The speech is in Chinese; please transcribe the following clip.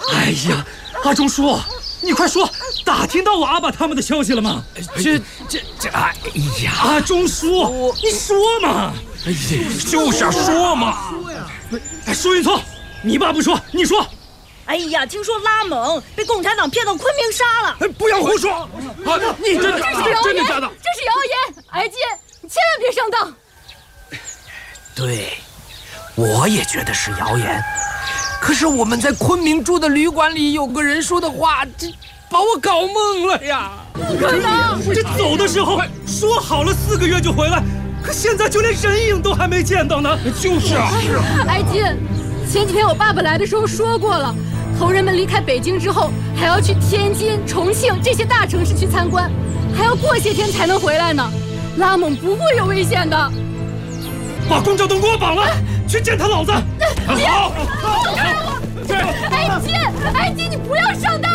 哎呀，阿忠叔，你快说，打听到我阿爸他们的消息了吗？ 哎呀， 阿忠叔，你说嘛！ 哎呀，就是要说嘛。 哎，舒云聪，你爸不说，你说。 哎呀，听说拉蒙被共产党骗到昆明杀了。 哎，不要胡说！啊，你这是谣言， 真的假的？ 这是谣言！哀金，你千万别上当。 对，我也觉得是谣言。可是我们在昆明住的旅馆里，有个人说的话，这把我搞懵了呀！ 不可能！ 这走的时候说好了4个月就回来，可现在就连人影都还没见到呢。 就是啊， 哀金，前几天我爸爸来的时候说过了。头人们离开北京之后，还要去天津、重庆这些大城市去参观，还要过些天才能回来呢。拉蒙不会有危险的。 把公交灯给我绑了，去见他老子。 好。 哀金，你不要上当。